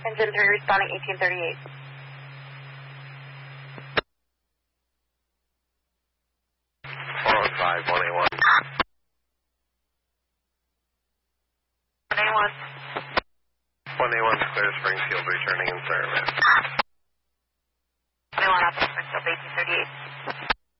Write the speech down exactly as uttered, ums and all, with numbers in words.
Engine three responding eighteen thirty-eight. four oh five, one A one. one A one. one A one, clear Springfield, returning in service. one A one, Springfield, eighteen thirty-eight.